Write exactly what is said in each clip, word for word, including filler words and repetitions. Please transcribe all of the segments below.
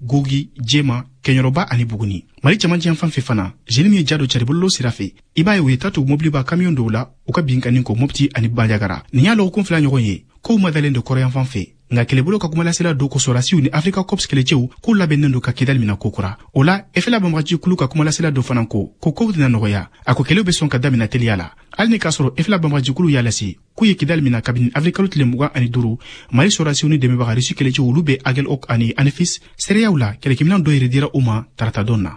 Gogi, Jema, Kenyoroba ani Buguni. Mali chamanji yan fan fe fana, jeni mi jado charibolo sirafe. Iba ye uyetatu mobili ba camion dola, uka binkaninko mopti ani banjagara. Niya lo konfla nyogonye, ko umadalen de korean fan fe. Nga kelebolo ka kumalasela do kosorasiu ni Africa Corps kelecheu ko labennendo ka kidal mina kokura. Ola efela bamraji kulu ka kumalasela do fananko ko ko dina noya ako kelebe son ka damina teliala. Alni kasoro efela bamraji kulu yalasi ku ye kidal mina kabin Africa lutle muga ani duru mali sorasiu ni deme ba risu kelecheu lube agel ok ani anefis seriaula kelekimina do iredira uma taratadonna.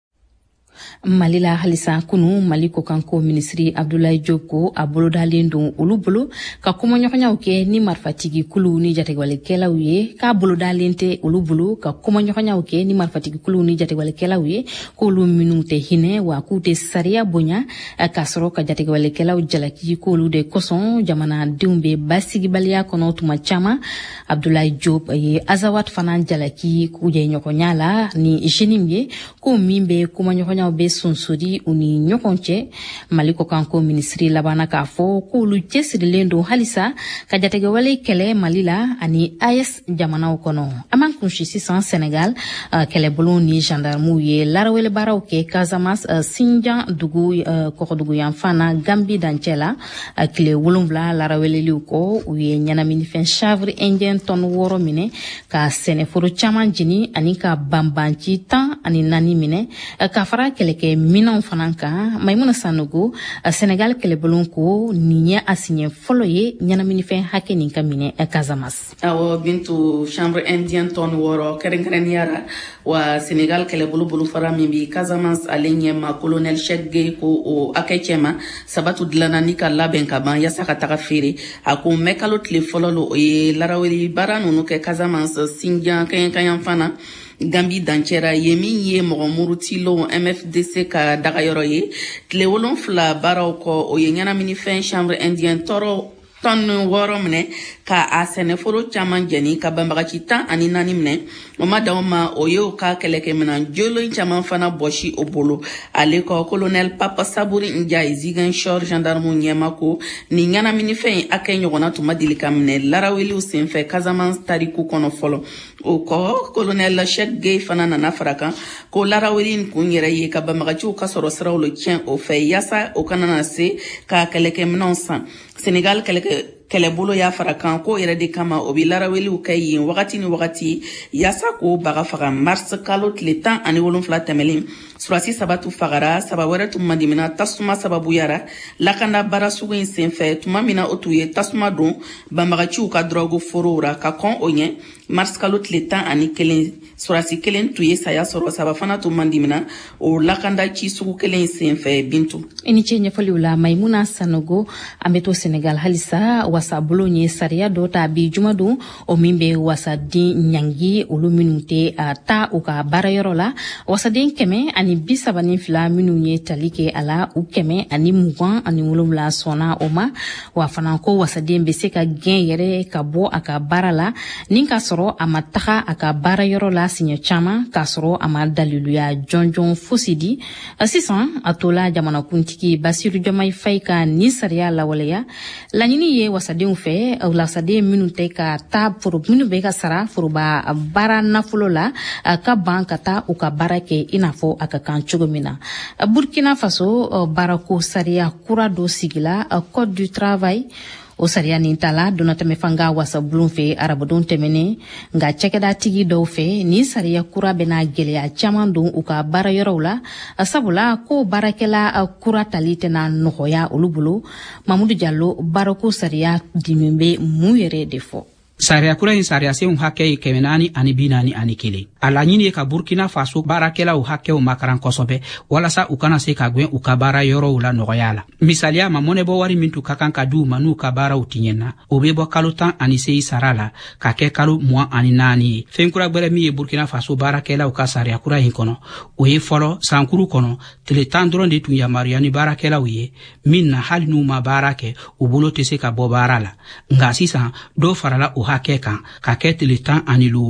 Malila halisa kunu maliko kanko ministri Abdoulaye Diop ko abolo dalendo ulubolo ka kuma nyokonya uke ni marfatigi kulu ni jategwale kela uye ka abolo dalente ulubolo ka kuma nyokonya uke ni marfatigi kulu ni jategwale kela uye ko lu minute hine wa kute saria bonya ka soro ka jategwale kela ujalaki ko lu de koson jamana diumbe basigi balia kono tuma chama Abdoulaye Diop ye azawat fanan jalaki kuje nyokonya la ni jenimye ko mimbe kuma nyokonya be sonsori uni nyokonche maliko kanko ministri labana ka fo ko lu lendo halisa ka jatege wale kele malila ani A S jamana kono aman kunshi sans Senegal uh, kele boloni gendarme ye larawele baraw ke Casamance uh, Sinjan dugu uh, ko dugu yanfana Gambi dancela uh, kele wolumla larawele liuko uye nyana minifen chavre indien ton woro mine ka sene foro chaman jini ani ka bambanchi tan ani nani mine uh, ka fara kele ke minon fananka Maimouna Sanogo uh, Senegal kele bolonko ninya asinye folo ye nyana minifen hake ninka mine uh, Casamance awo bintu chambre indien ton woro keren keren yara wa Senegal kele bulu bulu fara mimbi Casamance alenye ma colonel Cheikh ko o akechema sabatu dilana nika laben kaban yasa kataka fere ako mekalo tle fololo e laraweli baranu no ke Casamance Sinjan kayan kayan fana Gambi dancera yemi ye mogomuru tilo M F D C ka daga yoro ye tle wolon fla baraw ko o ye nyana mini fen chambre indien toro ton woro mne ka asene foro chaman jeni ka bambagachi tan ani nani mne o madama o yo ka keleke mena jolo chaman fana boshi obolo ale ko colonel Papa Saburi Ndiaye zigan shor gendarme nyema ko ni nyana mini fen akenyo gona tuma dilika mne laraweli usenfe Casamance tariku kono folo o ko colonel Cheikh Gueye fana na nafraka ko laraweli kunyere ye ka bambagachi ka soro srawlo tien o fe yasa o kanana se ka keleke mena san Senegal keleke kele bolo ya farakan ko ere de kama obi laraweli ukayi wakati ni wakati yasa ko baga faga mars kalo tletan ani wolon fla temelin surasi sabatu fagara sabawere tumma dimina tasuma sababu yara lakanda bara sugu insenfe tuma mina otuye tasuma don bamagachi ka drogo forora ka kon onye mars kalo tletan ani kelen surasi kelen tuye saya soro sabafana tumma dimina o lakanda chi sugu kelen insenfe bintu eni chenye fali ula Maimouna Sanogo ameto Senegal halisa wasa bolonye saria dota bi jumadu o mimbe wasa di nyangi ulu minute uh, ta uka barayorola wasa den keme ani bisabani fila minunye talike ala u keme ani mugan ani mulumla sona oma wa fananko wasa den beseka gen yere ka bo aka barala ninka soro amataka aka barayorola sinye chama ka soro ama dalilu ya jonjon fosidi asisan atola jamana kuntiki Basiru Diomaye Faye ka ni saria la waleya lanini ye wasa den fe o la sade minute ka ta furu minu be ka sara furu ba bara nafulo la ka banka ta u ka barake inafo aka kan chugomina Burkina Faso barako saria kura do sigila code du travail o saria ni tala donata me fanga wasa blunfe arabodon temene nga chekeda tigi do fe ni saria kura bena gele a chamando u ka bara yorowla sabula ko barakela kura talite na nohoya olubulo Mamadou Diallo barako saria dimembe muyere defo Saria kura in saria se un hake kemenani ani binani ani kile. Ala nyini ka Burkina Faso barakela u hake u makaran kosobe wala sa ukana se ka gwen ukabara yoro ula nogoyala. Misalia mamone bo wari mintu kakan kadu manu kabara utinyena. Obebo kalutan ani se sarala kake kalu mwa ani nani. Fenkura gbere mi Burkina Faso barakela u ka saria kura in kono. Uye folo sankuru kono tele tandron de tunya mariani barakela uye minna hali numa barake ubulo tese ka bo barala. Nga sisa do farala u hake kan ka ketele tan ani lulu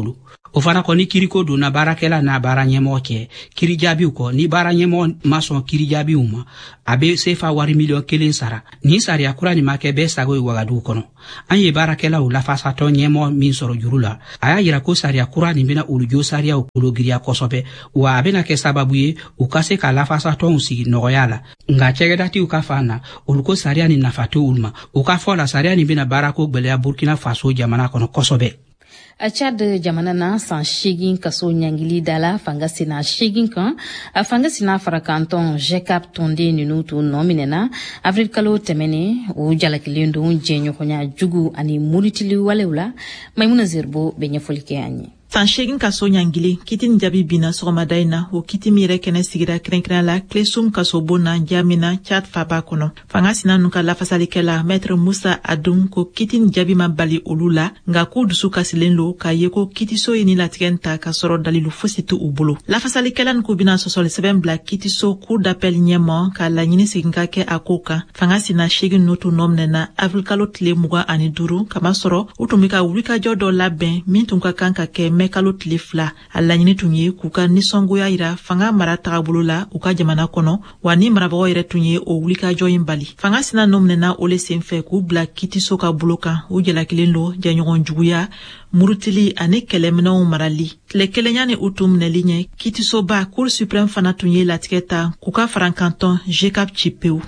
o fana ko ni kiriko do na barakela na baranyemo ke kiri jabiw ko ni baranyemo mason kiri jabiw ma abe sefa wari million kelen sara ni sariya kura ni make be sago wagadu kono anye barakela u la fasato nyemo min soro jurula aya yira ko sariya kura ni bena ulujo sariya u kulogiriya kosobe wa abena ke sababu ye u kase ka la fasato usi nogoyala nga chegedati u kafana uluko sariya ni nafatu ulma u kafola sariya ni bena barako gbele ya Burkina Faso jamana kono kosobe. A Chad jamana na san shigin kaso nyangili dala fangasi na shigin kan a fangasi na fara kanton Jekap tonde ninutu nominena avril kalo temene u jalakilendo jenyo konya jugu ani muritili walewla Maimuna Zerbo benye folike anyi. San shegin kaso nyangili kitin jabi bina sogomadaina o kiti mire kene sigira krenkena la klesum kaso bona jamina Chad faba kono fangasina nuka la fasalikela maître Moussa Adoum ko kitin jabi mabali olula nga ko dusu kasilenlo ka yeko kiti so yini la tigenta ka soro dalilu fositu ubulu la fasalikela nko bina sosol seven black kiti so cour d'appel nyemo ka la nyini siginka ke akoka fangasina shegin notu nomnena avril kalo tile muga ani duru kama soro utumika ulika jodo laben mintunka kanka ke mekalo tlifla alla nyini tunye kuka nisongo ya ira fanga mara tagabulu la uka jamana kono wani marabago ire tunye o wulika joyin bali fanga sina nomnena ole senfe ku bla kiti soka buloka ujela kilendo janyogon juguya murutili ane kelemna marali le kelenyane utum ne linye kiti soba cour suprême fana tunye la tiketa kuka francanton Jekap chipeu.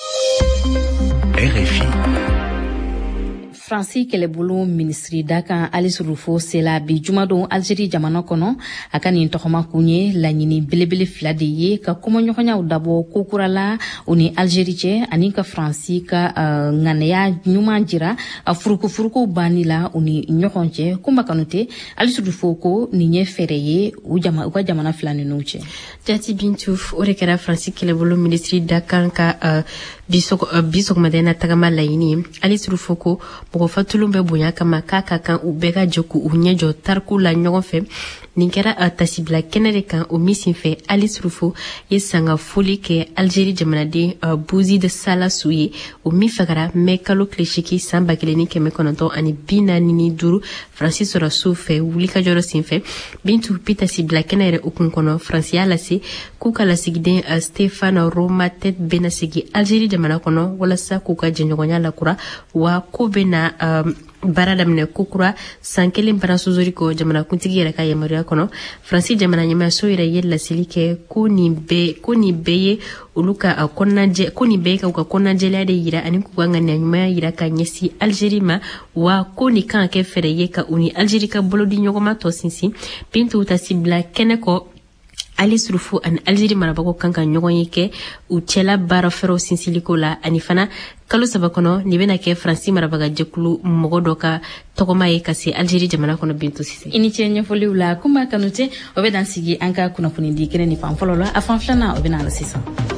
R F I Fransi Kelebulu Ministri Daka Alice Rufo Sela bi Jumado Algerie jamana kono akani ntokoma kunye la nyini belebele flade ye ka komo nyokonya udabo kokurala uni Algerie che anika Fransi ka uh, nganeya nyuma jira uh, furuko furuko banila uni nyokonche kumba kanute Alice Rufo ko ninye fereye ujama uka jamana flane nuche Jati Bintouf orekera Fransi Kelebulu Ministri Daka ka uh, bisok uh, bisok madena tagama laini Alice Rufo ko ko fatulumbe bonya kama kaka kan ubega joku unyejo tarku la nyogofe ninkera atasibla kenere kan o misinfe Alice Rufo yesanga fuli ke Algerie jamana de uh, buzi de sala suye o mifagara mekalo kleshiki samba keleni ke mekononto ani bina nini duru Francis Rasufe wulika joro sinfe bintu pita sibla kenere ukunkono Francia lasi kuka la sigide uh, Stefano Roma tet benasigi Algerie jamana kono wala sa kuka jenyogonya la kura wa kubena um, barada mne kukura sankeli mpana suzuri ko jamana kuntigi yere ka yamaria kono Fransi jamana nyama so ire yella silike kuni be kuni beye uluka uh, konaje kuni be ka uka konaje lade yira ani kuganga na nyuma yira ka nyesi Algerie ma wa kuni kan ke fere yeka uni Algerie ka bolodi nyogoma to sinsi pintu utasibla keneko Alice Rufo an Algerie marabako kanka nyogon yeke uchela bara fero sinsiliko la anifana kalo sabakono nibena ke Fransi marabaga jekulu mogodoka tokoma yeka si Algerie jamana kono bintu sisi ini chenye foli ula kuma kanute obedan sigi anka kuna funindi kene ni pamfolo afanflana obena la sisa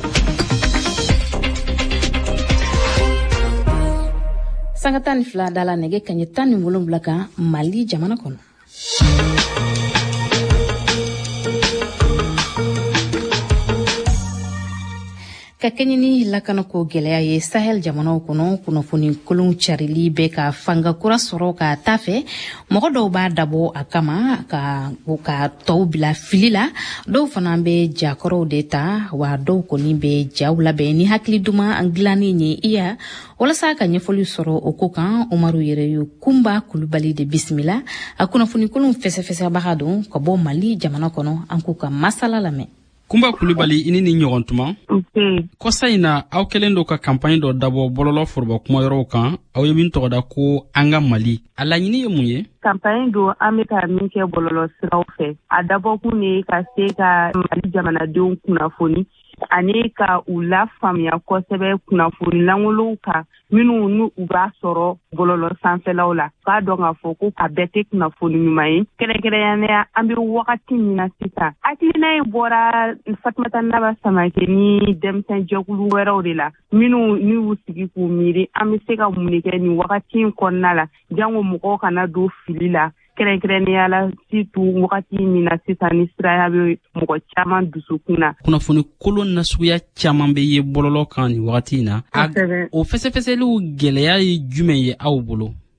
sangatani fla dala nege kanyetani mulumblaka Mali jamana kono ka kenyini lakana ko geleya ye Sahel jamana kono kuno funi kolon charili be ka fanga kura soro ka tafe mogo do ba dabo akama ka ka to bila filila do fana be jakoro deta wa do ko ni be jawla be ni hakli duma anglani ni iya wala sa ka nyefoli soro okokan Umaru Yereyu Kumba Kulubali de bismillah akuna funi kolon fese fese bahado ko bo Mali jamana kono ankuka masala lame Kumba Kulubali ini ni ɲɔgɔn tuma okay. Kosa ina aw kelen do ka campagne do dabo bololo forba kuma yɔrɔw kan aw ye min tɔgɔda ko an ka Mali a laɲini ye mun ye campagne do an bɛ ka min kɛ bɔlɔlɔ siraw fɛ a dabɔkun ne ka se ka Mali jamanadenw kunnafoni ani ka u la faamuya kosɛbɛ kunnafoni langolow kan minnu nu u b'a sɔrɔ bɔlɔlɔ sanfɛlaw la k'a dɔn k'a fɔ ko a bɛɛ tɛ kunnafoni ɲuman ye kɛrɛnkɛrɛnnenya an bɛ wagati min na sisan hakilina ye bɔra Fatumata Naba Samake ni denmisɛn jɛkulu wɛrɛw de la minnu ni y'u sigi k'u miiri an bɛ se ka mun de kɛ nin wagati in kɔnɔna la jango mɔgɔw kana don fili la kɛrɛnkɛrɛnnenya la surtout wagati min na sisan ni siraya bɛ mɔgɔ caman dusukun na kunnafoni kolon nasuguya caman bɛ ye bɔlɔlɔ kan nin wagati in na o fɛsɛfɛsɛliw gɛlɛya ye jumɛn ye aw bolo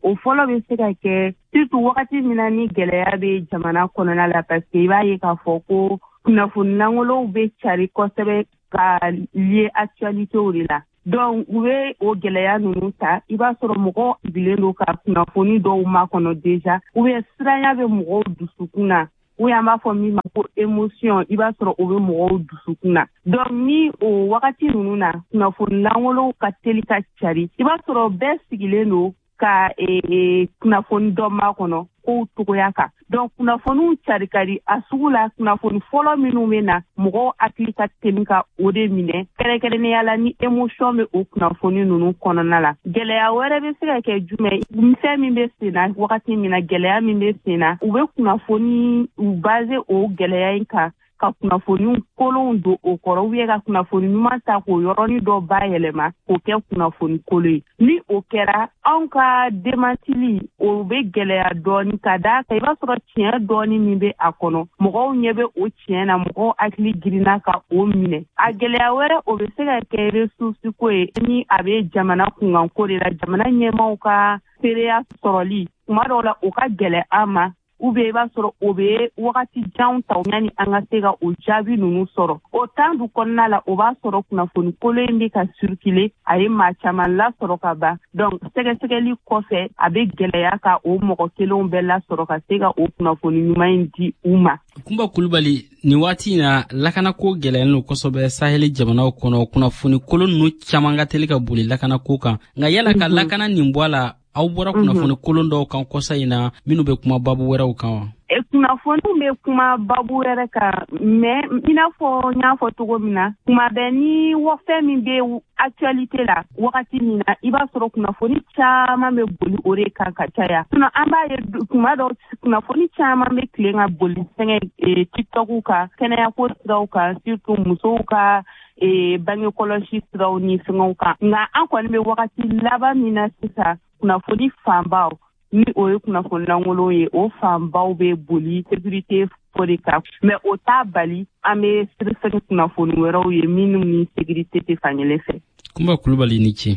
o fɔlɔ bɛ se ka kɛ surtout wagati min na ni gɛlɛya bɛ jamana kɔnɔna la parce que i b'a ye k'a fɔ ko kunnafoni langolow bɛ cari kosɛbɛ ka lié actualitéw de la. Donc u bɛ o gɛlɛya ninnu ta i b'a sɔrɔ mɔgɔw sigilen don ka kunnafoni dɔw makɔnɔ déjà ou bien siranya bɛ mɔgɔw dusukun na ou bien an b'a fɔ min ma ko émotion i b'a sɔrɔ o bɛ mɔgɔw dusukun na. Donc ni o wagati ninnu na kunnafoni langolow ka teli ka cari i b'a sɔrɔ bɛɛ sigilen don ka e kunnafoni dɔ makɔnɔ kow togoya kan. Donc kunnafoniw cari ka di a sugu la kunnafoni fɔlɔ minnu bɛ na mɔgɔw hakili ka teli ka o de minɛ kɛrɛnkɛrɛnnenya la ni émotion bɛ o kunnafoni ninnu kɔnɔna la. Gɛlɛya wɛrɛ bɛ se ka kɛ jumɛn fɛn min bɛ sen na wagati min na gɛlɛya min bɛ sen na u bɛ kunnafoni u base o gɛlɛya in kan ka kunnafoni kolonw don o kɔrɔ ou bien ka kunnafoni ɲuman ta k'o yɔrɔnin dɔ bayɛlɛma k'o kɛ kunnafoni kolon ye. Ni o kɛra anw ka démentili o bɛ gɛlɛya dɔɔni ka d'a kan i b'a sɔrɔ tiɲɛ dɔɔni min bɛ a kɔnɔ mɔgɔw ɲɛ bɛ o tiɲɛ na mɔgɔw hakili girinna ka o minɛ. A gɛlɛya wɛrɛ o bɛ se ka kɛ ressource ko ye ni a bɛ jamana kunkanko de la jamana ɲɛmaaw ka seereya sɔrɔli tuma dɔw la o ka gɛlɛ an ma ou bien i b'a sɔrɔ o bɛ wagati jan ta yani an ka se ka o jaabi ninnu sɔrɔ. O temps du kɔnɔna la o b'a sɔrɔ kunnafoni kolon in bɛ ka circuler a ye maa caman lasɔrɔ ka ban. Donc sɛgɛsɛgɛli kɔfɛ a bɛ gɛlɛya ka o mɔgɔ kelenw bɛɛ lasɔrɔ ka se ka o kunnafoni ɲuman in di u ma. Kunba Kulubali, ni waati in na lakanako gɛlɛyalen don kosɛbɛ Saheli jamanaw kɔnɔ kunnafoni kolon ninnu caman ka teli ka boli lakanako kan. Nka yala ka lakana nin bɔ a la aw bɔra kunnafoni kolon dɔw kan kɔsa in na minnu bɛ kuma babu wɛrɛw kan wa? E kunnafoniw bɛ kuma babu wɛrɛ kan mais i n'a fɔ n y'a fɔ cogo min na kuma bɛɛ ni fɛn min bɛ actualité la wagati min na i b'a sɔrɔ kunnafoni caman bɛ boli o de kan ka caya. Sinon an b'a ye kuma dɔw kunnafoni caman bɛ tilen ka boli fɛngɛ TikTok kan kɛnɛyako siraw kan surtout musow ka bange kɔlɔsi siraw ni fɛngɛw kan. Nka an kɔni bɛ wagati laban min na sisan kunnafoni fanbaw ni o ye kunnafoni langolo ye o fanbaw bɛ boli sécurité fo de kan mais o t'a bali an bɛ sɛgɛsɛgɛ kunnafoni wɛrɛw ye minnu ni sécurité tɛ fankelen fɛ. Kunba Kulubali ni ce.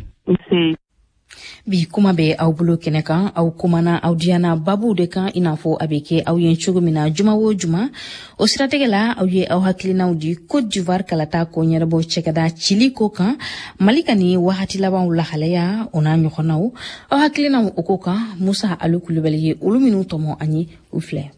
Bi kuma bɛ aw bolo kɛnɛ kan aw kumana aw diyana babu de kan i n'a fɔ a bɛ kɛ aw ye cogo min na juma o juma o siratigɛ la aw ye aw hakilinaw di Côte d'Ivoire kalata ko ɲɛnabɔ cɛkɛda cili ko kan Mali ka ni wagati labanw lahalaya o n'a ɲɔgɔnnaw aw hakilinaw o ko kan Musa Alu Kulubali ye olu minnu tɔmɔ an ye u filɛ.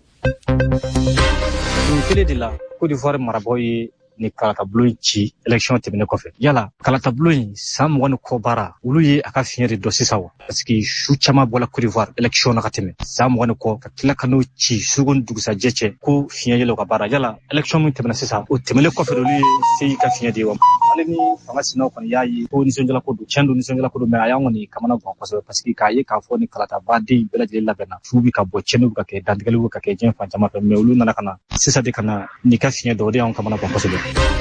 Kelen de la Côte d'Ivoire marabagaw ye ni kalatabulo in ci élection tɛmɛnen kɔfɛ. Yala kalatabulo in san mugan ni kɔ baara olu ye a ka fiɲɛ de dɔ sisan wa? Parce que su caman bɔla Côte d'Ivoire élection na ka tɛmɛ san mugan ni kɔ ka tila ka n'o ci sugo ni dugusajɛ cɛ ko fiɲɛ yɛlɛ u ka baara. Yala élection min tɛmɛna sisan o tɛmɛlen kɔfɛ olu ye se ka fiɲɛ de wa? Ale ni fanga sinaw kɔni y'a ye ko nisɔndiyala ko don tiɲɛ don nisɔndiyala ko don mais a y'an kɔni kamana gan kosɛbɛ parce que k'a ye k'a fɔ ni kalatabaden bɛɛ lajɛlen labɛnna fu bi ka bɔ tiɲɛniw bɛ ka kɛ dantigɛliw bɛ ka kɛ diɲɛ fan caman fɛ mais olu nana ka na sisan de ka na ni ka fiɲɛ dɔ o de y'anw kamana gan kosɛbɛ.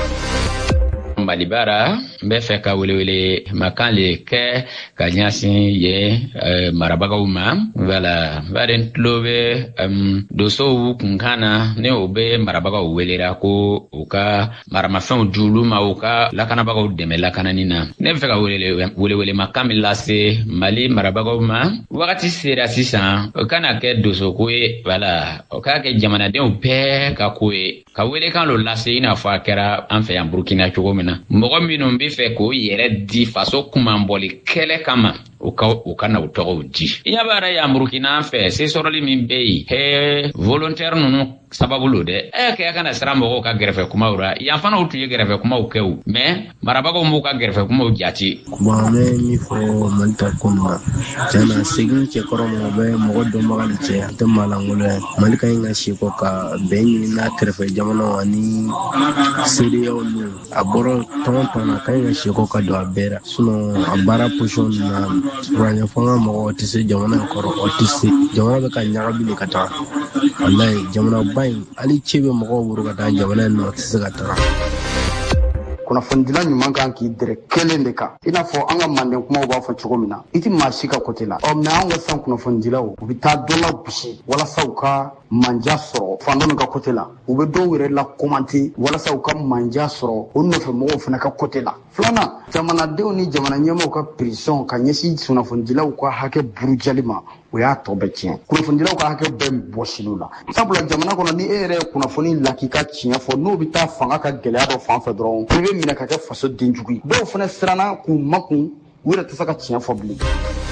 Malibara n bɛ fɛ ka welewele makan le kɛ ka ɲɛsin ye marabagaw ma voilà bari n tulo bɛ dosow kunkan na ni o bɛ marabagaw welera ko u ka maramafɛnw di olu ma u ka lakanabagaw dɛmɛ lakanani na ne bɛ fɛ ka welewele makan min lase Mali marabagaw ma wagati sera sisan o kana kɛ dosoko ye voilà o k'a kɛ jamanadenw bɛɛ ka ko ye ka welekan dɔ lase i n'a fɔ a kɛra an fɛ yan Burkina cogo min na mɔgɔ minnu bɛ fɛ k'o yɛrɛ di faso kumanbɔli kɛlɛ kama o ka o ka na o tɔgɔw di. I ɲɛ b'a yan Burkina fɛ se sɔrɔli min bɛ yen he volontaire ninnu sababu lo dɛ ɛ kɛ kana sira mɔgɔw ka gɛrɛfɛ kumaw la yan fana u tun ye gɛrɛfɛ kumaw kɛ o mais marabagaw m'u ka gɛrɛfɛ kumaw jate. Bon an bɛ min fɔ Mali ta ko nin na tiɲɛna segin cɛkɔrɔ ma bɛ mɔgɔ dɔnbaga de cɛ a tɛ maalankolo ye Mali ka ɲi ka si kɔ ka bɛn ɲini n'a kɛrɛfɛ jamanaw ani seereyaw ninnu a bɔra tɔn tɔn na ka ɲi ka si kɔ ka don a bɛɛ la sinon a baara position ninnu na kuranɲɛ fanga mɔgɔw tɛ se jamana in kɔrɔ o tɛ se jamana bɛ ka ɲagabi de ka taga walayi jamana ba in hali ce bɛ mɔgɔw bolo ka taa jamana in na o tɛ se ka taga. Kunnafonidila ɲuman kan k'i dɛrɛ kelen de kan i n'a fɔ an ka manden kumaw b'a fɔ cogo min na i tɛ maa si ka côté la ɔ mais an ka san kunnafonidilaw u bɛ taa dɔ la gosi walasa u ka manja sɔrɔ fan dɔ ka côté la u bɛ dɔw yɛrɛ la commenter walasa u ka manja sɔrɔ o nɔfɛ mɔgɔw fana ka côté la filanan jamanadenw ni jamana ɲɛmaaw ka pression ka ɲɛsin kunnafonidilaw ka hakɛ burujali ma o y'a tɔ bɛɛ tiɲɛ kunnafonidilaw ka hakɛ bɛɛ bɔsiliw la sabula jamana kɔnɔ ni e yɛrɛ ye kunnafoni lak'i ka tiɲɛ fɔ n'o bɛ taa fanga ka gɛlɛya dɔ fan fɛ dɔrɔn i bɛ minɛ ka kɛ faso denjugu ye dɔw fana siranna k'u makun u yɛrɛ tɛ se ka tiɲɛ fɔ bilen.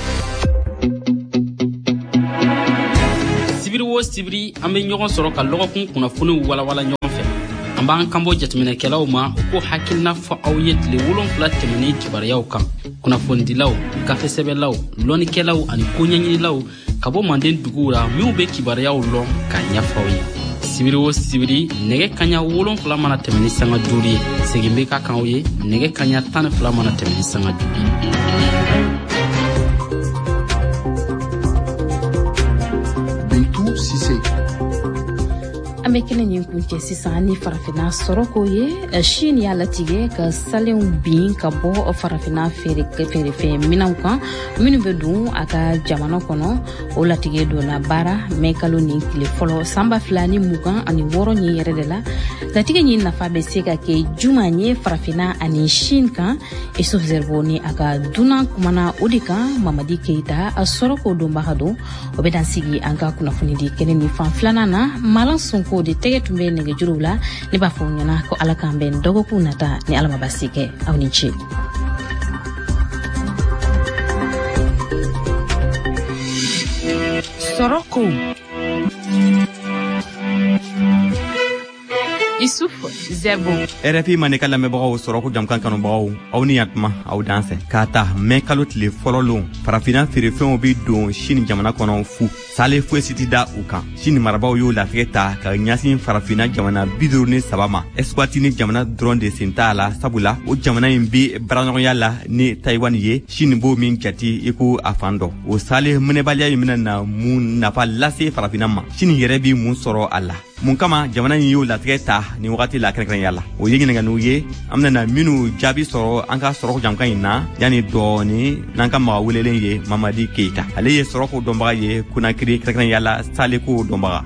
sibiri wo sibiri an bɛ ɲɔgɔn sɔrɔ ka lɔgɔkun kunnafoniw walawala ɲɔgɔn fɛ an b'an kanbɔ jateminɛkɛlaw ma u ko hakilina fɔ aw ye tile wolonfila tɛmɛnen kibaruyaw kan kunnafonidilaw gafesɛbɛlaw lɔnnikɛlaw ani koɲɛɲinilaw ka bɔ manden duguw la minw bɛ kibaruyaw lɔn k'a ɲɛfɔ aw ye sibiri wo sibiri nɛgɛ kaɲa wolonfila mana tɛmɛ ni sanga duuru ye segin bɛ ka kan aw ye nɛgɛ kaɲa tan ni fila mana tɛmɛ ni sanga duuru ye. an bɛ kɛnɛ ɲin kun cɛ sisan ni farafina sɔrɔ ko ye Chine y'a latigɛ ka salenw bin ka bɔ farafina feerefɛn minɛnw kan minnu bɛ don a ka jamana kɔnɔ o latigɛ donna baara mɛ kalo ni tile fɔlɔ sanba fila ni mugan ani wɔɔrɔ ɲin yɛrɛ de la latigɛ ɲin nafa bɛ se ka kɛ juman ye farafina ani Chine kan Isuf Zerbo ni a ka dunan kumana o de kan Mamadi Keita a sɔrɔ ko donbaga don o bɛ dan sigi an ka kunnafoni di kɛnɛ ni fan filanan na Malan Sonko de tɛgɛ tun bɛ nɛgɛjuruw la ne b'a fɔ ɲɛna ko ala k'an bɛn dɔgɔkun nata ni ala ma basi kɛ aw ni ce. sɔrɔ ko Isuf Zerbo R F I mane ka lamɛnbagaw sɔrɔ ko jamkan kanubagaw aw ni yatuma aw dansɛ k'a ta mɛ kalo tile fɔlɔ lon farafina feerefɛnw bi don Chine jamana kɔnɔ fu sale foyi si tɛ da u kan Chine marabaw y'o latigɛ ta ka ɲasin farafina jamana bi duuru ni saba ma eswati ni jamana dɔrɔn de sen t'a la sabula o jamana in bi baaraɲɔgɔnya la ni Taiwan ye Chine b'o min jati i ko a fan dɔ o sale minɛbaliya in bɛna na mun nafa lase farafina ma Chine yɛrɛ bi mun sɔrɔ a la mun kama jamana in y'o latigɛ ta ni wagati la kɛrɛnkɛrɛnya la o ye ɲininkaliw ye an bɛna minnu jaabi sɔrɔ an ka sɔrɔko jamkan in na yanni dɔɔni n'an ka maga welelen ye Mamadi Keita ale ye sɔrɔko dɔnbaga ye Konakiri kɛrɛnkɛrɛnya la saleko dɔnbaga.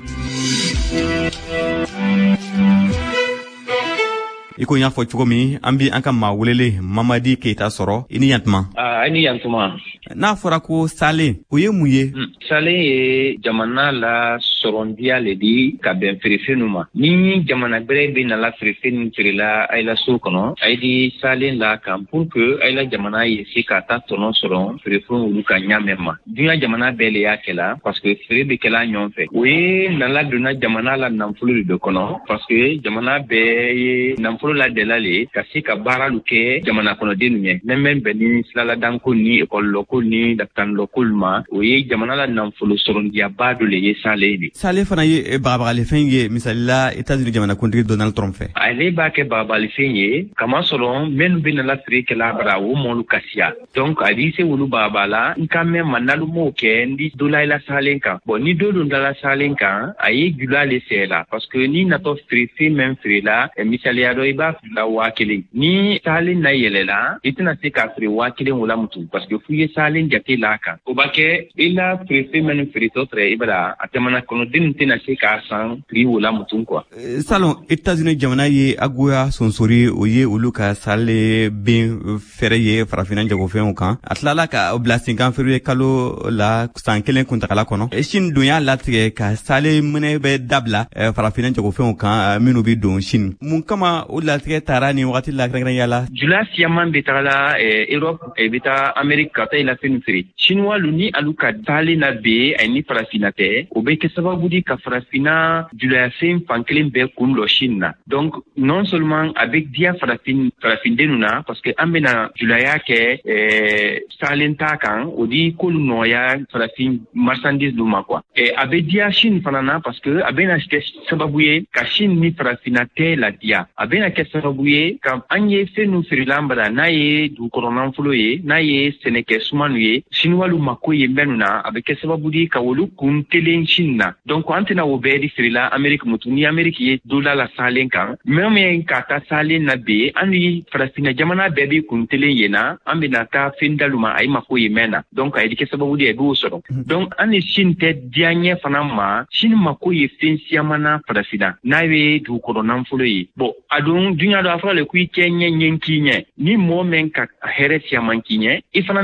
i ko y'a fɔ cogo min an bi an ka maa welele Mamadi Keita sɔrɔ i ni yantuma. Ah, i ni yantuma. N'a fɔra ko salen o ye mun ye? Mm. Salen ye jamana la sɔrɔndiya le di ka bɛn feerefɛnw ma. Ni jamana bɛrɛ bɛ na la feerefɛn feerela a la so kɔnɔ a di salen la kan pour que a la jamana ye se ka taa tɔnɔ sɔrɔ feerefɛnw olu ka ɲamɛ ma. Dunya jamana bɛɛ le y'a kɛla parce que feere bɛ kɛla ɲɔgɔn fɛ. O ye nala donna jamana la nafolo de kɔnɔ parce que jamana bɛɛ ye nafolo la dela le ka se ka baara lu kɛ jamana kɔnɔden ɲɛ. Même bɛn ni silaladanko ni ekɔlilɔko ni datanlɔko ma o ye jamana la nafolo sɔrɔndiyaba dɔ le ye salen de. Sale fana ye bagabagalifɛn ye misali la États-Unis jamanakuntigi Donald Trump fɛ. Ale b'a kɛ bagabagalifɛn ye kamasɔrɔ minnu bɛ na la feere kɛla bara o mɔlu kasiya. Donc a di se wolu bagaba la n ka mɛn ma n'alu m'o kɛ n di dɔ la i la salen kan. Bon ni dɔ dun dala salen kan a ye jula le sɛ la parce que ni natɔ feerefɛn min feere la misaliya dɔ i b'a la waa kelen ni salen na yɛlɛ la i tɛna se k'a feere waa kelen o la mutu parce que f'u ye salen jate la kan. O b'a kɛ i la feerefɛn minnu feeretɔ tɛ i b'a a tɛmɛna kɔnɔden tɛna se k'a san prix o la mutu quoi. Salon États-Unis jamana ye agoya sonsori o ye olu ka sale ben fɛrɛ ye farafina jagofɛnw kan a tilala ka bila senkan feere kalo la san kelen kuntagala kɔnɔ Chine don y'a latigɛ ka sale minɛ bɛ dabila farafina jagofɛnw kan minnu bi don Chine mun kama o latigɛ taara ni wagati la kɛrɛnkɛrɛnya la. Jula siyaman bɛ taga la Europe bɛ taa Amérique ka taa i la fɛn feere Chinois lu ni alu ka sale na be ani farafina tɛ o bɛ kɛ sababu di ka farafina julayafɛn fan kelen bɛɛ kun lɔ Chine na. Donc non seulement a bɛ diya farafin farafindenu na parce que an bɛna julaya kɛ ɛɛ salen ta kan o di k'olu nɔgɔya farafin marchandise dun ma quoi. Ɛ a bɛ diya Chine fana na parce que a bɛna kɛ sababu ye ka Chine ni farafina tɛ la diya. A bɛna kɛ sababu ye ka an ye fɛn nu feerela an bara n'a ye dugukɔnɔ nafolo ye n'a ye sɛnɛkɛ sumanu ye Chinois lu mako ye minnu na a bɛ kɛ sababu di ka olu kun telen Chine na. Donc an tɛna o bɛɛ di feerela Amérique mutu ni Amérique ye dola la salen kan même min ka taa salen na be an ni farafina jamana bɛɛ bi kun telen ye na an bɛna taa fɛn dalu ma a ye mako ye mɛn na. Donc a ye kɛ sababu di a b'o sɔrɔ. Donc an ni Chine tɛ diya ɲɛ fana ma Chine mako ye fɛn siyaman na farafina n'a ye dugukɔnɔ nafolo ye. Bon a don dunya dɔ a fɔra le ko i kɛ ɲɛ ɲɛ k'i ɲɛ ni mɔgɔ min ka hɛrɛ siyaman k'i ɲɛ i fana bɛ hɛrɛ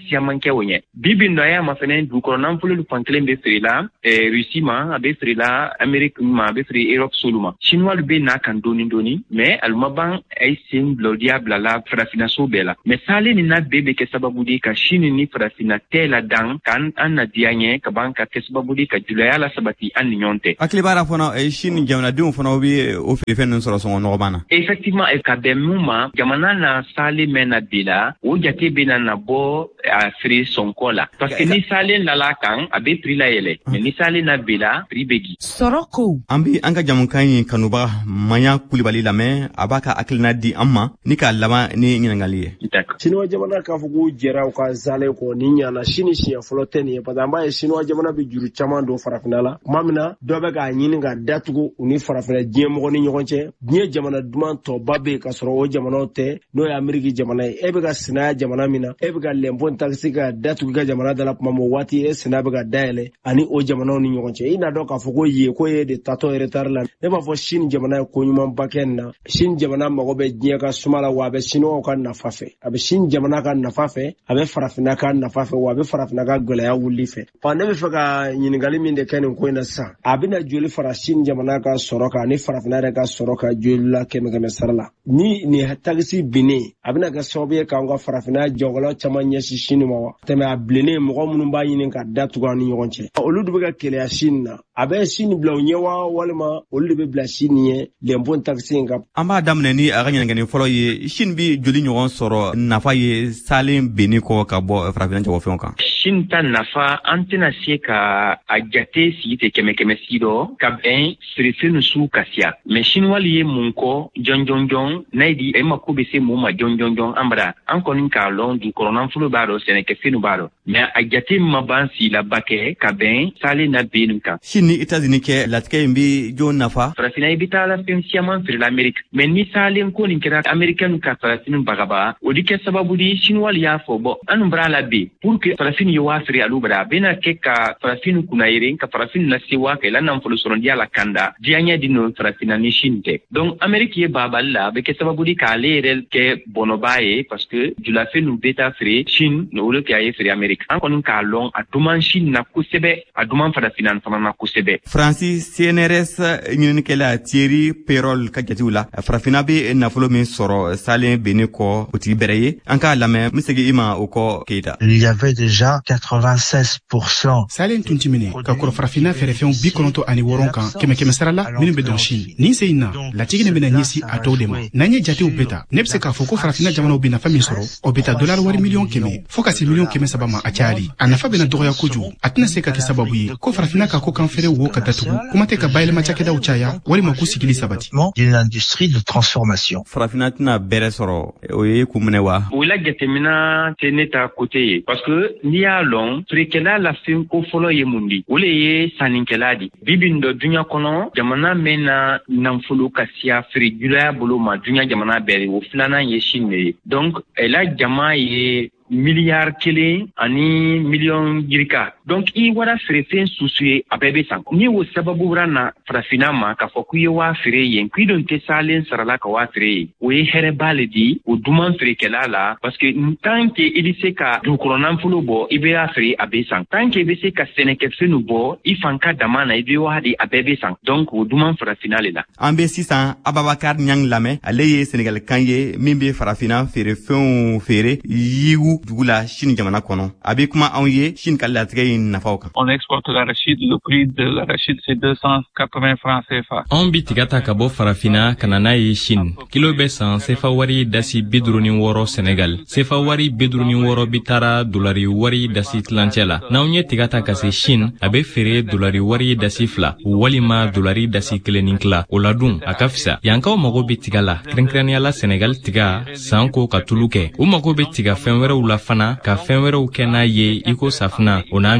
siaman kɛ o ɲɛ bibi nɔ ya ma fɛnɛ dugukɔrɔ nafolo fan kelen bɛ feere la Russie ma a bɛ feere la Amérique ma a bɛ feere Europe solu ma chinois bɛ n'a kan doni doni mais aluma ban ay sen blodia blala farafinaso bɛɛ la mais sale ni na bebe ke sababu di ka Chine ni farafina tɛ la dan kan an na dianye ka ban ka kɛ sababu di ka julaya la sabati an ni ɲɔgɔn tɛ akili bara fana Chine jamanadenw fana bɛ o feere fɛn ninnu sɔrɔ sɔngɔ nɔgɔman na effectivement e ka bɛn mun ma jamana na sale mɛn na bi la o jate bɛ na na bɔ a feere sɔnkɔ la parce que ni sale nala kan a bɛ prix la yɛlɛ mais ni sale na bi la prix bɛ gi sɔrɔ ko an bi an ka jamukan in kanuba Maya Kulibali lamɛn a b'a ka akilina di an ma ni k'a laban ni ɲininkali ye Chinois jamana k'a fɔ k'u jɛra u ka zale kɔ ni ɲana Chine siɲɛ fɔlɔ tɛ nin ye parce que an b'a ye Chinois jamana bɛ juru caman don farafina la tuma min na dɔ bɛ k'a ɲini ka datugu u ni farafina diɲɛ mɔgɔ ni ɲɔgɔn cɛ diɲɛ jamana duman tɔba bɛ yen ka sɔrɔ o jamanaw tɛ n'o ye Ameriki jamana ye e bɛ ka sinaya jamana min na e bɛ ka lɛnpɔ taxi ka datugu ka jamana da la tuma min waati e sinaya bɛ ka dayɛlɛ ani o jamanaw ni ɲɔgɔn cɛ i n'a dɔn k'a fɔ ko ye ko ye de tatɔ retard la ne b'a fɔ Chine jamana ye ko ɲumanba kɛ nin na Chine jamana mago bɛ diɲɛ ka suma la wa a bɛ Chinois ka nafa fɛ a bɛ Chine jamana ka nafa fɛ a bɛ farafina ka nafa fɛ wa a bɛ farafina ka gɛlɛya wuli fɛ fa ne bɛ fɛ ka ɲininkali min de kɛ nin ko in na sisan a bɛna joli fara Chine jamana ka sɔrɔ kan ani farafina yɛrɛ ka sɔrɔ ka joli la kɛmɛ kɛmɛ sara la ni nin taxi binnen a bɛna kɛ sababu ye k'an ka farafina jɔgɔlɔ caman ɲɛsin Chine ma wa tɛmɛ a bilennen mɔgɔ minnu b'a ɲini ka datugu an ni ɲɔgɔn cɛ olu de bɛ ka kɛlɛya Chine na a bɛ Chine bila u ɲɛ wa walima olu de bɛ bila Chine ɲɛ lɛnpɔ taxi in kan an b'a daminɛ ni a ka ɲininkali fɔlɔ ye Chine bi joli ɲɔgɔn sɔrɔ nafa ye salen benni kɔ ka bɔ farafina jagofɛnw kan Chine ta nafa an tɛna se ka a jate sigi tɛ kɛmɛ kɛmɛ si dɔ ka bɛn feerefɛn su ka siya mais Chinois ye mun kɔ jɔn jɔn jɔn n'a di e ma ko bɛ se mun ma jɔn jɔn jɔn an bara an kɔni k'a lɔn dugukɔrɔ nafolo b'a dɔn sɛnɛkɛfɛnw b'a dɔn mais a jate ma ban si la ba kɛ ka bɛn salen na benni kan Chine ni États-Unis kɛ latigɛ in bi jɔn nafa farafina i bɛ taa la fɛn siaman feere la Amérique mais ni salen ko nin kɛra Américain ka farafin bagaba o di kɛ sababu di Chinois y'a fɔ bɔn an bara la bi pour que farafin ye waa feere alu bara a bɛna kɛ ka farafin kunna yeren ka farafin lase waa kɛ la nafolo sɔrɔ diya la kanda diyaɲɛ di no farafina ni Chine tɛ donc Amérique ye babali la a bɛ kɛ sababu di k'ale yɛrɛ kɛ bɔnɔba ye parce que julafɛn nu bɛ taa feere Chine no olu kɛ a ye feere Amérique an kɔni k'a lɔn a duman Chine na kosɛbɛ a duman farafina fana na kosɛbɛ Francis C N R S ɲininikɛla Thierry Perol ka jatew la farafina bɛ nafolo min sɔrɔ salen benni kɔ o tigi bɛrɛ ye an k'a lamɛn n bɛ segin i ma o kɔ Keita il y avait déjà quatre-vingt-seize pour cent salen tun ti minɛ ka kɔrɔ farafina fɛrɛfɛnw bi kɔnɔntɔ ani wɔɔrɔ kan kɛmɛ kɛmɛ sara la minnu bɛ dɔn Chine nin se in na latigi ne bɛna ɲɛsi a tɔw de ma n'an ye jatew bɛɛ ta ne bɛ se k'a fɔ ko farafina jamanaw bɛ nafa min sɔrɔ o bɛ taa dolari wari miliyɔn kɛmɛ fɔ ka se miliyɔn kɛmɛ saba ma a cayali a nafa bɛna dɔgɔya kojugu a tɛna se ka kɛ sababu ye ko farafina ka ko kan feere wo ka datugu kuma tɛ ka bayɛlɛma cakɛdaw caya walima ko sigili sabati d'une industrie de transformation farafina tɛna bɛrɛ sɔrɔ o ye kun minɛ wa o la jatemina tɛ ne ta kote ye parce que n'i y'a lɔn feerekɛla la fɛn ko fɔlɔ ye mun di o le ye sannikɛla di bibi dɔ duɲa kɔnɔ jamana mɛn na nafolo ka siya feerejulaya bolo ma duɲa jamana bɛɛ o filanan ye Chine de ye donc la jama ye miliyar kelen ani miliyɔn jirika donc i wara feerefɛn susu ye a bɛɛ bɛ san ni o sababu wara na farafina ma k'a fɔ k'i ye waa feere yen k'i don tɛ salen sarala ka waa feere ye o ye hɛrɛba le di o duman feerekɛla la parce que tant que i bɛ se ka dugukɔrɔ nafolo bɔ i bɛ a feere a bɛ san tant que i bɛ se ka sɛnɛkɛfɛnw bɔ i fan ka dama na i bɛ waa di a bɛɛ bɛ san donc o duman farafina le la an bɛ sisan Ababakar Niang lamɛn ale ye Sénégalkan ye min bɛ farafina feerefɛnw feere yiwu dugu la Chine jamana kɔnɔ a bɛ kuma anw ye Chine ka latigɛ in nafaw kan. On exporte l'arachide, le prix de l'arachide c'est deux cent quatre-vingts francs C F A. Anw bi tiga ta ka bɔ farafina ka na n'a ye Chine kilo bɛ san C F A wari dasi bi duuru ni wɔɔrɔ Sénégal C F A wari bi duuru ni wɔɔrɔ bi taara dolari wari dasi tilancɛ la n'anw ye tiga ta ka se Chine a bɛ feere dolari wari dasi fila walima dolari dasi kelen ni tila o la dun a ka fisa yankaw mago bɛ tiga la kɛrɛnkɛrɛnnenya la Sénégal tiga san ko ka tulu kɛ u mago bɛ tiga fɛn wɛrɛw la fana ka fɛn wɛrɛw kɛ n'a ye i ko safunɛ o n'a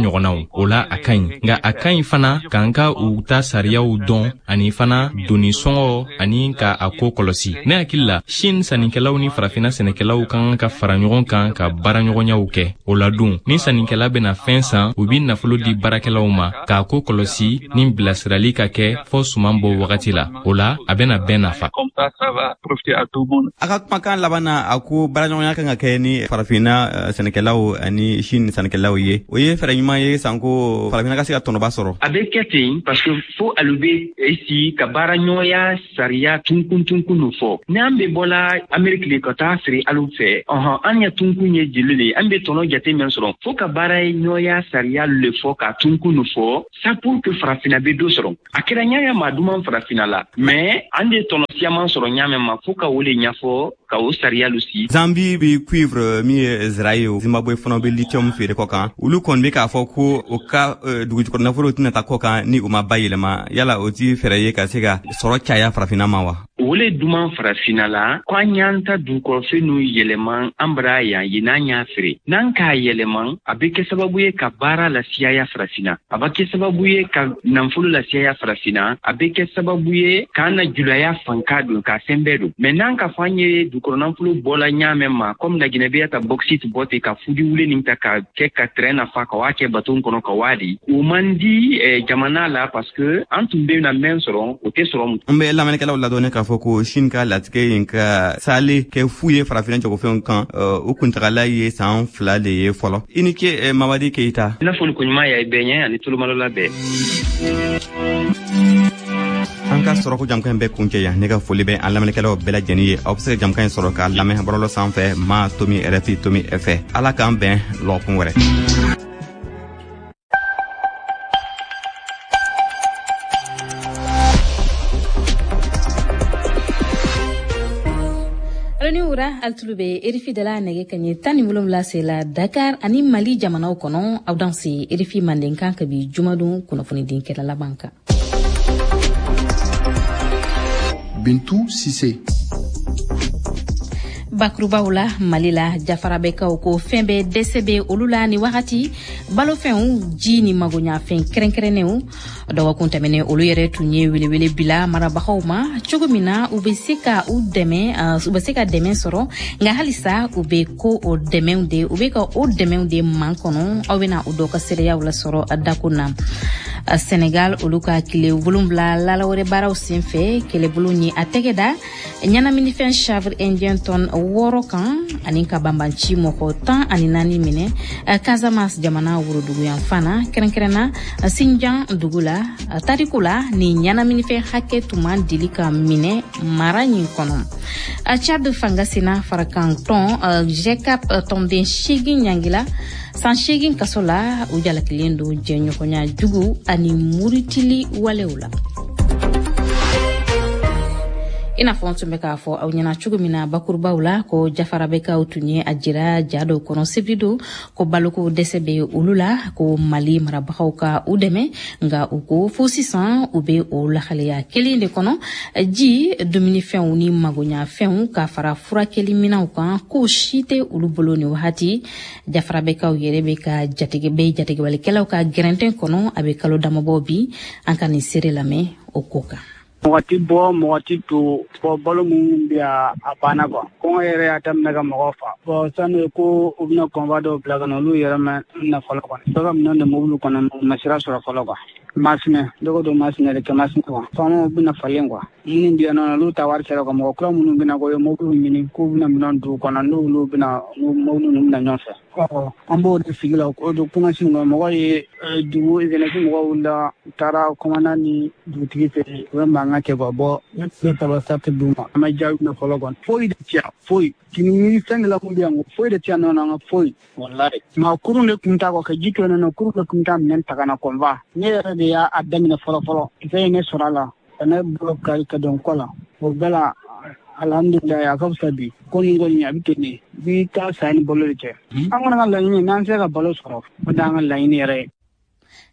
ɲɔgɔnnaw o la a ka ɲi nga a ka ɲi fana k'an ka u ta sariyaw dɔn ani fana doni sɔngɔ ani ka a ko kɔlɔsi ne hakili la Chine sannikɛlaw ni farafina sɛnɛkɛlaw kan ka fara ɲɔgɔn kan ka baaraɲɔgɔnyaw kɛ o la dun ni sannikɛla bena fɛn san u bi nafolo di baarakɛlaw ma k'a ko kɔlɔsi ni bilasirali ka kɛ fɔ suman bɔ wagati la o la a bena bɛɛ nafa a ka kumakan laban na a ko baaraɲɔgɔnya kan ka kɛ ni farafina sɛnɛkɛlaw ani Chine sɛnɛkɛlaw ye o ye fɛrɛ ɲuman ye sanko farafina ka se ka tɔnɔba sɔrɔ a bɛ kɛ ten parce que fo alu be esi ka baaraɲɔgɔnya sariya tunkun tunkun nu fɔ ni an be bɔla Ameriki le ka taa feere alu fɛ ɔhɔn an ya tunkun ye jeli le an be tɔnɔ jate min sɔrɔ fo ka baaraɲɔgɔnya sariya le fɔ ka tunkun nu fɔ ça pour que farafina be do sɔrɔ a kɛra ɲaga ma duman farafina la mais an de tɔnɔ siaman sɔrɔ ɲamɛ ma fo ka wole ɲafɔ ka o sariya lu si Zambie bi cuivre mi Zira ye o Zimbabwe fana be lithium feere kɔ kan olu kɔni be k'a fɔ ko o ka dugujukɔrɔ nafolo tɛna ta kɔ kan ni o ma bayɛlɛma yala o ti fɛrɛ ye ka se ka sɔrɔ caya farafina ma wa wole duman farafina la ko an y'an ta dugukɔrɔfɛn nu yɛlɛman an bara yan ye n'an y'a feere n'an k'a yɛlɛman a be kɛ sababu ye ka baara lasiyaya farafina a ba kɛ sababu ye ka nafolo lasiyaya farafina a be kɛ sababu ye k'an na julaya fanka don ka fɛn bɛɛ don mɛ n'an ka fɔ an ye dugukɔrɔ nafolo bɔla ɲaamɛ ma comme laginɛbeya ta bauxite bɔ ten ka fudi wule nin ta ka kɛ ka terrain nafa ka waa kɛ baton kɔnɔ ka waa di o man di eh, jamana la parce que an tun be na mɛn sɔrɔ o tɛ sɔrɔ mu an bɛ lamɛnnikɛlaw ladɔnnen k'a fɔ ko Chine ka latigɛ yen ka sale kɛ fu ye farafina jagofɛnw kan o kuntagala ye san fila de ye fɔlɔ i ni ce eh, Mamadi Keita i n'a fɔ ni koɲuman y'a bɛɛ ɲɛ ani tulomalola bɛɛ an ka sɔrɔ ko jamkan in bɛ kuncɛ yan ne ka foli bɛ an lamɛnnikɛlaw bɛɛ lajɛlen ye aw bɛ se ka jamkan in sɔrɔ k'a lamɛn bɔlɔlɔ sanfɛ ma tomi R F I tomi F ala k'an bɛn lɔkun wɛrɛ Ura altulube R F I dala nege kanye tani wolonwula sela Dakar ani Mali jamanaw kɔnɔ aw dan se R F I mandenkan kabi jumadon kunnafoni dinkɛla laban kan. Bintou Sise. Bakurubaw la Mali la jafarabɛkaw ko fɛn bɛɛ dɛsɛ bɛ olu la ni wagati balofɛnw ji ni magoɲafɛn kɛrɛnkɛrɛnnenw dɔgɔkun tɛmɛnen olu yɛrɛ tun ye welewele bila marabagaw ma cogo min na u bɛ se ka u dɛmɛ u bɛ se ka dɛmɛ sɔrɔ nka halisa u bɛ ko o dɛmɛw de u bɛ ka o dɛmɛw de man kɔnɔ aw bɛna u dɔ ka seereyaw la sɔrɔ dako na Senegal olu ka kile wolonwula lalawɛrɛ baaraw senfɛ kɛlɛbolo ye a tɛgɛ da ɲɛnaminifɛn chanvre indien tonne wɔɔrɔ kan ani ka banbanci mɔgɔ tan ani naani minɛ Casamance jamana worodugu yan fana kɛrɛnkɛrɛnna Sinjan dugu la tariku la ni ɲɛnaminifɛn hakɛ tun man deli ka minɛ mara ɲin kɔnɔ Tchad fangasina farakan tɔn G C A P tɔnden seegin ɲangila san seegin kaso la u jalakilen don jɛɲɔgɔnya jugu ani muritili walew la ina fɔ tun bɛ k'a fɔ aw ɲɛna cogo min na bakurubaw la ko jafarabɛkaw tun ye a jira ja dɔw kɔnɔ sebrido ko baloko dɛsɛ bɛ olu la ko Mali marabagaw ka u dɛmɛ nka u ko fo sisan u bɛ o lahaleya kelen de kɔnɔ ji dumunifɛnw ni magoɲafɛnw ka fara furakɛli minɛnw kan k'o si tɛ olu bolo ni wagati jafarabɛkaw yɛrɛ bɛ ka jatigi bɛ jatigiwalikɛlaw ka gɛrɛntɛn kɔnɔ a bɛ kalo damabɔ bi an ka nin seere lamɛn o ko kan. Mɔgɔ ti bɔ mɔgɔ ti to fɔ balo minnu bɛ a banna quoi kɔngɔ yɛrɛ y'a daminɛ ka mɔgɔw fa bon sani ko u bɛna kɔnba dɔw bila ka na olu yɛrɛ ma na fɔlɔ kɔni dɔ ka minɛn de mobili kɔnɔ u ma sira sɔrɔ fɔlɔ quoi masinɛ dɔgɔ dɔ masinɛ de kɛ masinɛ quoi faamaw bɛna falen quoi minnu bɛ yan nɔ olu ta wari sera ka mɔgɔ kura minnu bɛna ko ye mobili ɲini k'u bɛna minɛn don u kɔnɔ n'olu bɛna mobili ninnu bɛna ɲɔgɔn fɛ an b'o de sigi la o de kumasi kɔnɔ mɔgɔ ye dugu jeunesse mɔgɔw wulila u taara kɔmanda ni dugutigi fɛ u bɛ mankan kɛ quoi bon ne tɛ taba sati d'u ma an ma jaabi na fɔlɔ kɔni foyi de tɛ yan foyi kini ɲini fɛn de la kun bɛ yan foyi de tɛ yan nɔ an ka foyi walayi nka kurun de kun t'a kɔ ka ji to yen nɔ kurun de kun t'a minɛn ta ka na kɔnba ne yɛrɛ de y'a daminɛ fɔlɔ fɔlɔ fɛn ye ne sɔrɔ a la ka ne bolo kari ka don kɔ la o bɛɛ la alhamdulilayi a ka fisa bi ko nin kɔni a bɛ ten de bi taa san ni balo de cɛ an kɔni ka laɲini n'an sera ka balo sɔrɔ o de y'an ka laɲini yɛrɛ ye.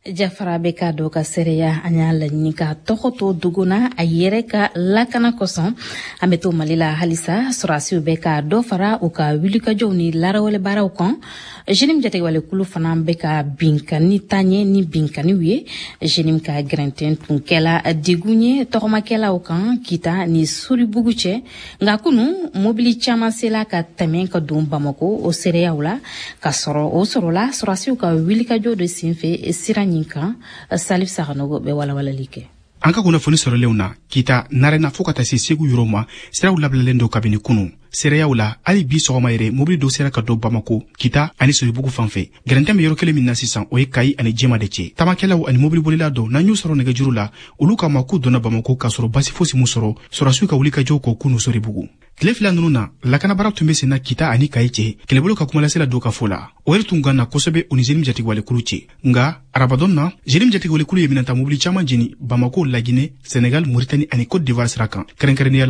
Jafara bɛ ka dɔ ka seereya an y'a laɲini ka tɔgɔ to duguna a yɛrɛ ka lakana kosɔn an bɛ to Mali la halisa sɔrɔdasiw bɛ ka dɔ fara u ka wulikajɔw ni laarawale baaraw kan jenim jatigɛwale kulu fana bɛ ka binkani taɲɛ ni binkaniw ye jenim ka gɛrɛntɛn tun kɛla degun ye tɔgɔmakɛlaw kan kita ni soribugu cɛ nka kunu mobili caman sela ka tɛmɛ ka don Bamako o seereyaw la ka sɔrɔ o sɔrɔla sɔrɔdasiw ka wulikajɔ de senfɛ sira kan Salif Saganogo bɛ walawalali kɛ. An ka kunnafoni sɔrɔlenw na kita narena fo ka taa se Segu yɔrɔ ma siraw labilalen do kabini kunu seereyaw la hali bi sɔgɔma yɛrɛ mobili dɔ sera ka don Bamako kita ani Soribugu fanfɛ gɛrɛntɛn bɛ yɔrɔ kelen min na sisan o ye Kayi ani Jema de cɛ tamakɛlaw ani mobili bolila dɔ n'an y'u sɔrɔ nɛgɛjuru la olu k'a ma k'u donna Bamako k'a sɔrɔ basi fosi mu sɔrɔ sɔrɔdasiw ka wulikajɔw kɔ kunu Soribugu tile fila ninnu na lakanabara tun bɛ senna kita ani Kayi cɛ kɛlɛbolo ka kumalasela dɔ ka fɔ la o yɛrɛ tun ganna kosɛbɛ u ni jenim jatigɛwalekulu cɛ nga arabadɔn na jenim jatigɛwalekulu ye minɛnta mobili caman jeni Bamako, Laginɛ, Senegal, Mauritanie ani Côte d'Ivoire sira kan kɛrɛnkɛrɛnnenya